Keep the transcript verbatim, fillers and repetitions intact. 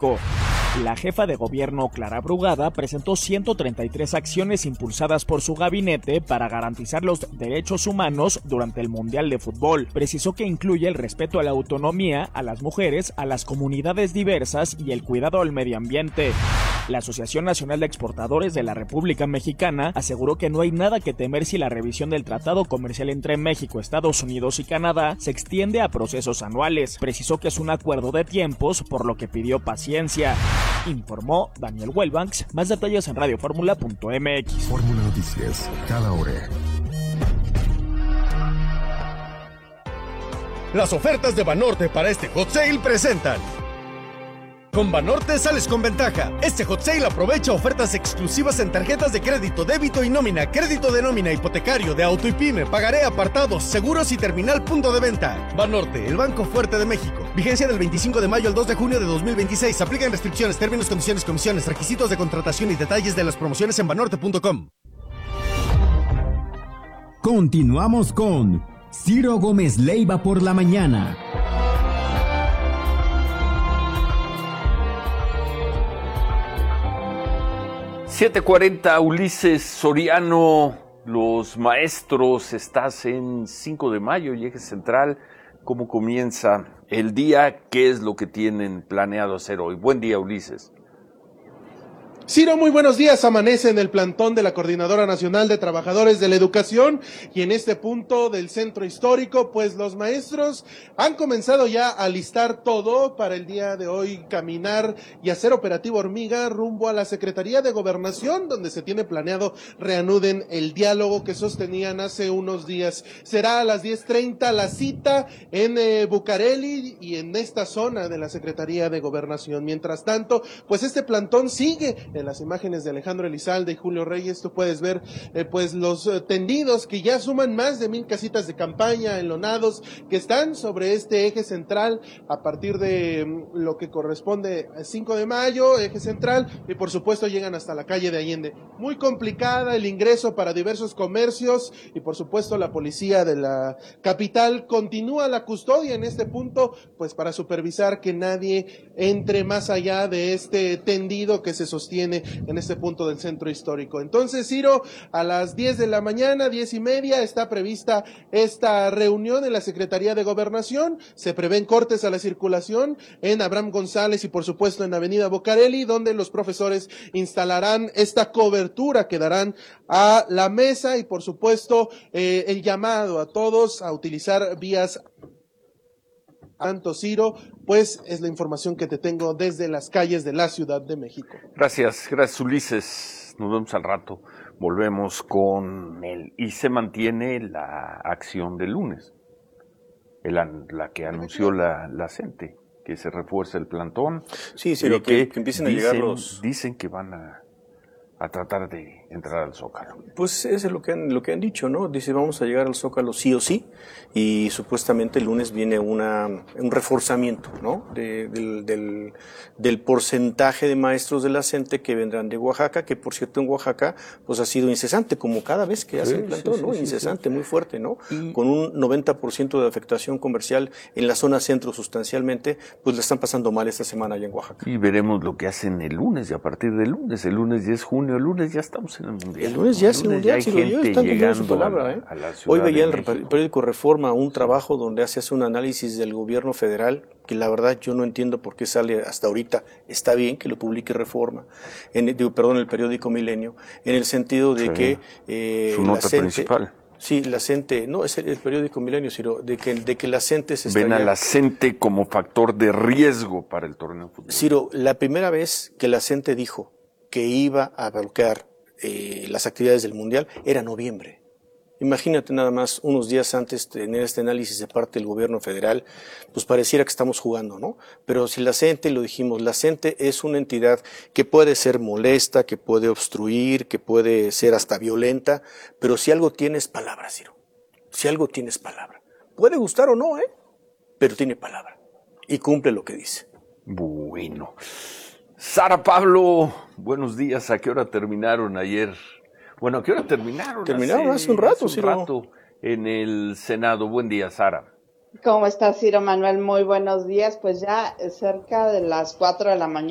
México. La jefa de gobierno, Clara Brugada, presentó ciento treinta y tres acciones impulsadas por su gabinete para garantizar los derechos humanos durante el Mundial de Fútbol. Precisó que incluye el respeto a la autonomía, a las mujeres, a las comunidades diversas y el cuidado al medio ambiente. La Asociación Nacional de Exportadores de la República Mexicana aseguró que no hay nada que temer si la revisión del Tratado Comercial entre México, Estados Unidos y Canadá se extiende a procesos anuales. Precisó que es un acuerdo de tiempos, por lo que pidió paciencia. Informó Daniel Wellbanks. Más detalles en radio fórmula punto m x. Fórmula Noticias, cada hora. Las ofertas de Banorte para este Hot Sale presentan. Con Banorte sales con ventaja. Este Hot Sale aprovecha ofertas exclusivas en tarjetas de crédito, débito y nómina, crédito de nómina, hipotecario, de auto y pyme, pagaré, apartados, seguros y terminal punto de venta. Banorte, el banco fuerte de México. Vigencia del veinticinco de mayo al dos de junio de dos mil veintiséis. Aplican restricciones, términos, condiciones, comisiones, requisitos de contratación y detalles de las promociones en banorte punto com. Continuamos con Ciro Gómez Leiva por la mañana. siete cuarenta, Ulises Soriano, los maestros, estás en cinco de mayo y Eje Central. ¿Cómo comienza el día? ¿Qué es lo que tienen planeado hacer hoy? Buen día, Ulises. Ciro, muy buenos días. Amanece en el plantón de la Coordinadora Nacional de Trabajadores de la Educación y en este punto del centro histórico, pues los maestros han comenzado ya a listar todo para el día de hoy, caminar y hacer operativo hormiga rumbo a la Secretaría de Gobernación, donde se tiene planeado reanuden el diálogo que sostenían hace unos días. Será a las diez treinta la cita en eh, Bucareli y en esta zona de la Secretaría de Gobernación. Mientras tanto, pues este plantón sigue. En las imágenes de Alejandro Elizalde y Julio Reyes tú puedes ver eh, pues los eh, tendidos que ya suman más de mil casitas de campaña, enlonados, que están sobre este eje central a partir de mm, lo que corresponde a cinco de mayo, eje central, y por supuesto llegan hasta la calle de Allende. Muy complicada el ingreso para diversos comercios y por supuesto la policía de la capital continúa la custodia en este punto, pues para supervisar que nadie entre más allá de este tendido que se sostiene en este punto del centro histórico. Entonces, Ciro, a las diez de la mañana, diez y media, está prevista esta reunión en la Secretaría de Gobernación. Se prevén cortes a la circulación en Abraham González y por supuesto en Avenida Bucareli, donde los profesores instalarán esta cobertura que darán a la mesa y por supuesto eh, el llamado a todos a utilizar vías. Tanto, Ciro, pues es la información que te tengo desde las calles de la Ciudad de México. Gracias, gracias Ulises. Nos vemos al rato. Volvemos con él. Y se mantiene la acción del lunes, el, la que anunció la, la CENTE, que se refuerza el plantón. Sí, sí, que, que, que empiecen dicen, a llegar los... Dicen que van a, a tratar de entrar al Zócalo. Pues eso es lo que han, lo que han dicho, ¿no? Dice, vamos a llegar al Zócalo sí o sí, y supuestamente el lunes viene una, un reforzamiento, ¿no? De, del, del, del porcentaje de maestros de la CENTE que vendrán de Oaxaca, que por cierto en Oaxaca, pues ha sido incesante, como cada vez que hacen sí, plantón, sí, ¿no? Sí, incesante, sí, sí. Muy fuerte, ¿no? Y... con un noventa por ciento de afectación comercial en la zona centro sustancialmente, pues le están pasando mal esta semana allá en Oaxaca. Y veremos lo que hacen el lunes, y a partir del lunes, el lunes diez de junio, el lunes ya estamos en el Mundial. El lunes ya es el Mundial, ya si lo llevo, están cumpliendo su palabra, a, ¿eh? a Hoy veía el periódico Reforma un trabajo donde hace un análisis del gobierno federal, que la verdad yo no entiendo por qué sale hasta ahorita. Está bien que lo publique Reforma, en, digo, perdón, el periódico Milenio, en el sentido de sí, que eh, su nota CENTE, principal. Sí, la CENTE, no, es el, el periódico Milenio, sino de que, de que la CENTE se ven estaría... a la CENTE como factor de riesgo para el torneo de fútbol. Ciro, la primera vez que la CENTE dijo que iba a bloquear eh, las actividades del Mundial era noviembre. Imagínate nada más, unos días antes de tener este análisis de parte del gobierno federal, pues pareciera que estamos jugando, ¿no? Pero si la CENTE, lo dijimos, la CENTE es una entidad que puede ser molesta, que puede obstruir, que puede ser hasta violenta, pero si algo tiene es palabra, Ciro. Si algo tiene es palabra. Puede gustar o no, ¿eh? Pero tiene palabra. Y cumple lo que dice. Bueno. Sara Pablo, buenos días. ¿A qué hora terminaron ayer? Bueno, ¿a qué hora terminaron? Terminaron hace, hace un rato, hace un rato en el Senado. Buen día, Sara. ¿Cómo estás, Ciro Manuel? Muy buenos días. Pues ya cerca de las cuatro de la mañana.